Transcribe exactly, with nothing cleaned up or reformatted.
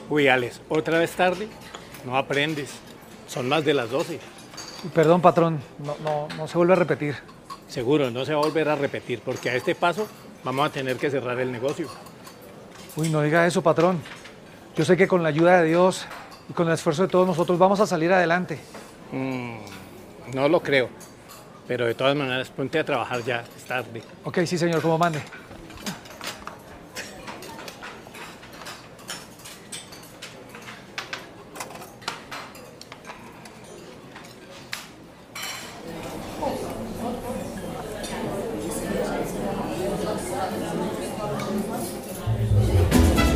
Uy, Alex, ¿otra vez tarde? No aprendes. Son más de las doce. Perdón, patrón, no, no, no se vuelve a repetir. Seguro, no se va a volver a repetir, porque a este paso vamos a tener que cerrar el negocio. Uy, no diga eso, patrón. Yo sé que con la ayuda de Dios y con el esfuerzo de todos nosotros vamos a salir adelante. Mm, no lo creo. Pero de todas maneras, ponte a trabajar ya, es tarde. Ok, sí, señor, como mande.